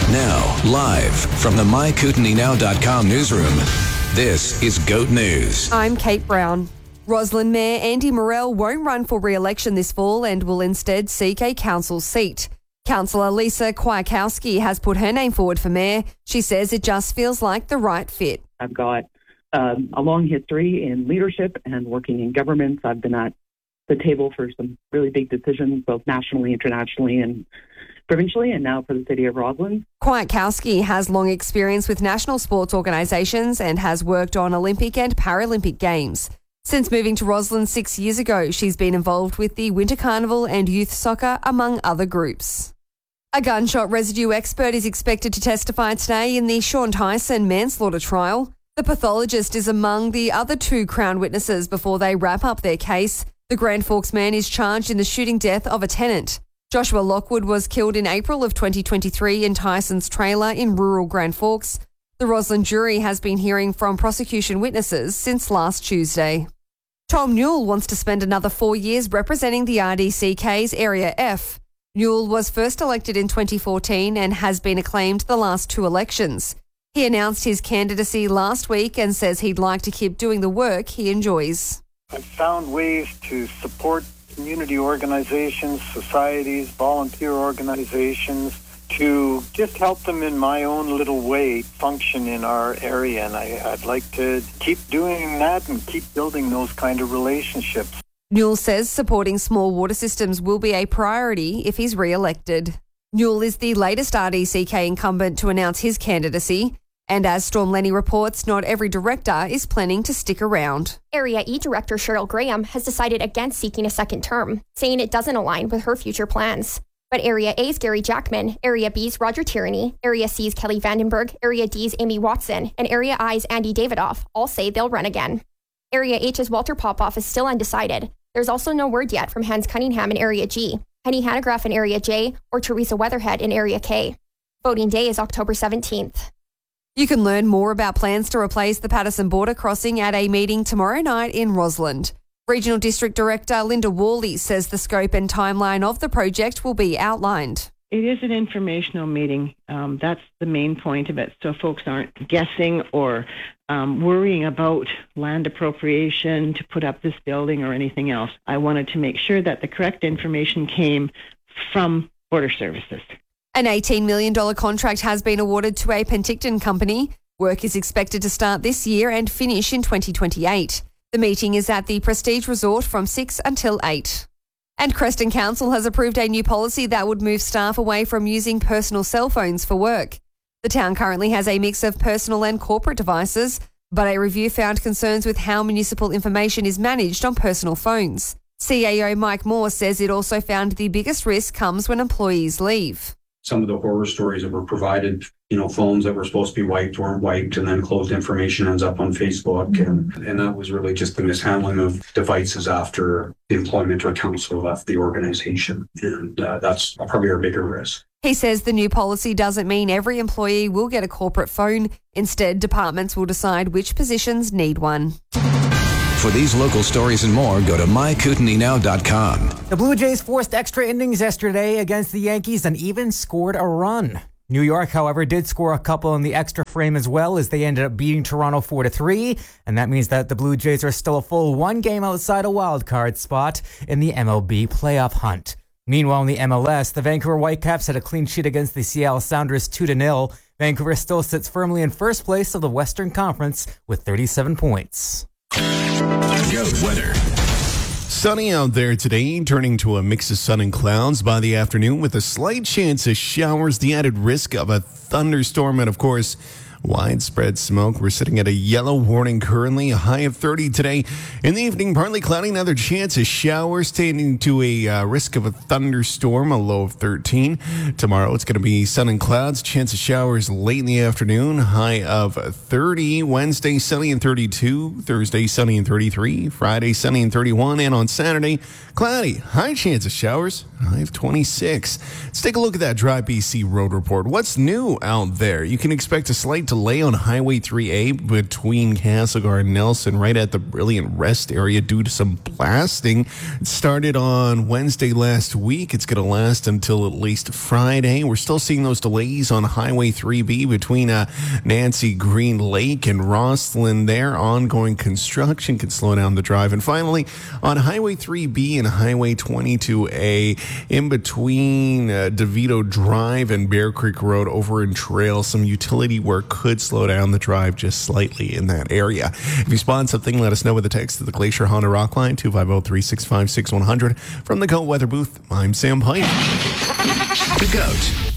Now, live from the MyKootenaeNow.com newsroom, this is GOAT News. I'm Kate Brown. Roslyn Mayor Andy Morell won't run for re-election this fall and will instead seek a council seat. Councillor Lisa Kwiatkowski has put her name forward for mayor. She says it just feels like the right fit. I've got a long history in leadership and working in governments. I've been at the table for some really big decisions, both nationally, internationally, and provincially, and now for the city of Roslyn. Kwiatkowski has long experience with national sports organisations and has worked on Olympic and Paralympic Games. Since moving to Roslyn 6 years ago, she's been involved with the Winter Carnival and youth soccer, among other groups. A gunshot residue expert is expected to testify today in the Sean Tyson manslaughter trial. The pathologist is among the other two Crown witnesses before they wrap up their case. The Grand Forks man is charged in the shooting death of a tenant. Joshua Lockwood was killed in April of 2023 in Tyson's trailer in rural Grand Forks. The Roslyn jury has been hearing from prosecution witnesses since last Tuesday. Tom Newell wants to spend another 4 years representing the RDCK's Area F. Newell was first elected in 2014 and has been acclaimed the last two elections. He announced his candidacy last week and says he'd like to keep doing the work he enjoys. I've found ways to support community organizations, societies, volunteer organizations, to just help them in my own little way function in our area. And I'd like to keep doing that and keep building those kind of relationships. Newell says supporting small water systems will be a priority if he's re-elected. Newell is the latest RDCK incumbent to announce his candidacy. And as Storm Lenny reports, not every director is planning to stick around. Area E Director Cheryl Graham has decided against seeking a second term, saying it doesn't align with her future plans. But Area A's Gary Jackman, Area B's Roger Tierney, Area C's Kelly Vandenberg, Area D's Amy Watson, and Area I's Andy Davidoff all say they'll run again. Area H's Walter Popoff is still undecided. There's also no word yet from Hans Cunningham in Area G, Penny Hanegraaff in Area J, or Teresa Weatherhead in Area K. Voting day is October 17th. You can learn more about plans to replace the Patterson border crossing at a meeting tomorrow night in Rossland. Regional District Director Linda Worley says the scope and timeline of the project will be outlined. It is an informational meeting. That's the main point of it, so folks aren't guessing or worrying about land appropriation to put up this building or anything else. I wanted to make sure that the correct information came from Border Services. An $18 million contract has been awarded to a Penticton company. Work is expected to start this year and finish in 2028. The meeting is at the Prestige Resort from 6 until 8. And Creston Council has approved a new policy that would move staff away from using personal cell phones for work. The town currently has a mix of personal and corporate devices, but a review found concerns with how municipal information is managed on personal phones. CAO Mike Moore says it also found the biggest risk comes when employees leave. Some of the horror stories that were provided, phones that were supposed to be wiped weren't wiped, and then closed information ends up on Facebook. And that was really just the mishandling of devices after the employment or council left the organization. And that's probably our bigger risk. He says the new policy doesn't mean every employee will get a corporate phone. Instead, departments will decide which positions need one. For these local stories and more, go to MyKootenaeNow.com. The Blue Jays forced extra innings yesterday against the Yankees and even scored a run. New York, however, did score a couple in the extra frame as well, as they ended up beating Toronto 4-3. And that means that the Blue Jays are still a full one game outside a wild card spot in the MLB playoff hunt. Meanwhile, in the MLS, the Vancouver Whitecaps had a clean sheet against the Seattle Sounders 2-0. Vancouver still sits firmly in first place of the Western Conference with 37 points. GOAT weather. Sunny out there today, turning to a mix of sun and clouds by the afternoon with a slight chance of showers, the added risk of a thunderstorm, and of course, widespread smoke. We're sitting at a yellow warning currently, a high of 30 today. In the evening, partly cloudy, another chance of showers, tending to a risk of a thunderstorm, a low of 13. Tomorrow, it's going to be sun and clouds, chance of showers late in the afternoon, high of 30. Wednesday, sunny and 32. Thursday, sunny and 33. Friday, sunny and 31. And on Saturday, cloudy, high chance of showers, high of 26. Let's take a look at that Dry BC road report. What's new out there? You can expect a slight delay on Highway 3A between Castlegar and Nelson, right at the Brilliant Rest area due to some blasting. It started on Wednesday last week. It's going to last until at least Friday. We're still seeing those delays on Highway 3B between Nancy Green Lake and Rosslyn there. Ongoing construction can slow down the drive. And finally, on Highway 3B and Highway 22A, in between DeVito Drive and Bear Creek Road over in Trail, some utility work could slow down the drive just slightly in that area. If you spot something, let us know with a text to the Glacier Honda Rockline, 250-365-6100. From the GOAT Weather Booth, I'm Sam Pike. The GOAT.